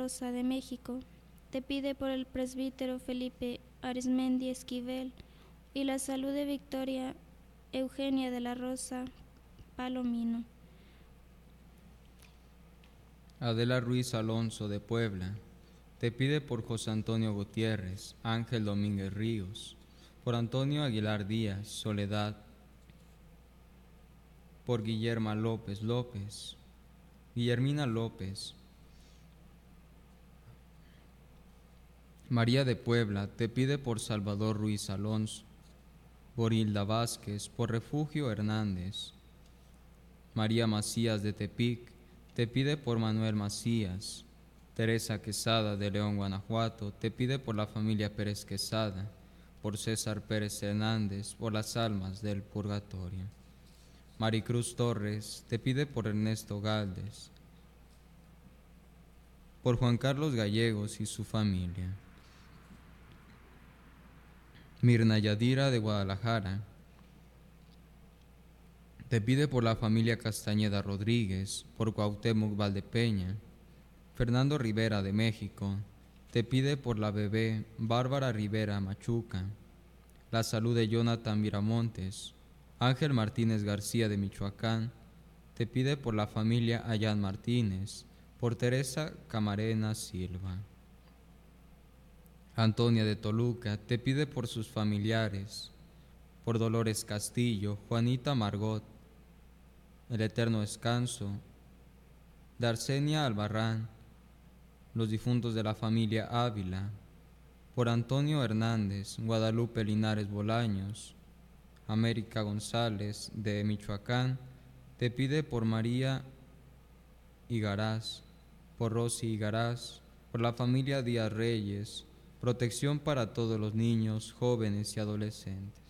Rosa de México, te pide por el presbítero Felipe Arismendi Esquivel y la salud de Victoria Eugenia de la Rosa Palomino. Adela Ruiz Alonso de Puebla, te pide por José Antonio Gutiérrez, Ángel Domínguez Ríos, por Antonio Aguilar Díaz, Soledad, por Guillerma López López, Guillermina López. María de Puebla, te pide por Salvador Ruiz Alonso, por Hilda Vázquez, por Refugio Hernández. María Macías de Tepic, te pide por Manuel Macías. Teresa Quesada de León, Guanajuato, te pide por la familia Pérez Quesada, por César Pérez Hernández, por las almas del purgatorio. Maricruz Torres, te pide por Ernesto Galdes, por Juan Carlos Gallegos y su familia. Mirna Yadira de Guadalajara, te pide por la familia Castañeda Rodríguez, por Cuauhtémoc Valdepeña. Fernando Rivera de México, te pide por la bebé Bárbara Rivera Machuca, la salud de Jonathan Miramontes. Ángel Martínez García de Michoacán, te pide por la familia Ayán Martínez, por Teresa Camarena Silva. Antonia de Toluca, te pide por sus familiares, por Dolores Castillo, Juanita Margot, el eterno descanso de Arsenia Albarrán, los difuntos de la familia Ávila, por Antonio Hernández, Guadalupe Linares Bolaños. América González de Michoacán, te pide por María Higaraz, por Rosy Higaraz, por la familia Díaz Reyes, protección para todos los niños, jóvenes y adolescentes.